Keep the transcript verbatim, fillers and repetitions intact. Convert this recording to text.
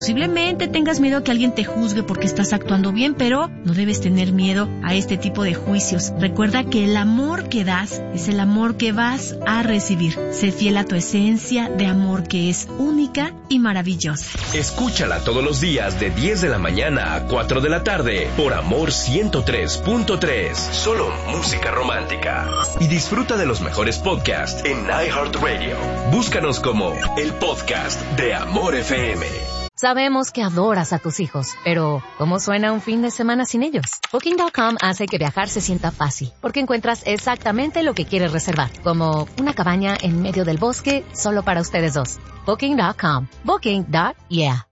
Posiblemente tengas miedo a que alguien te juzgue porque estás actuando bien, pero no debes tener miedo a este tipo de juicios. Recuerda que el amor que das es el amor que vas a recibir. Sé fiel a tu esencia de amor que es única y maravillosa. Escúchala todos los días de diez de la mañana a cuatro de la tarde por Amor ciento tres punto tres. Solo música romántica. Y disfruta de los mejores podcasts en iHeartRadio. Búscanos como el podcast de Amor F M. Sabemos que adoras a tus hijos, pero ¿cómo suena un fin de semana sin ellos? Booking punto com hace que viajar se sienta fácil, porque encuentras exactamente lo que quieres reservar, como una cabaña en medio del bosque solo para ustedes dos. Booking punto com. Booking. Yeah.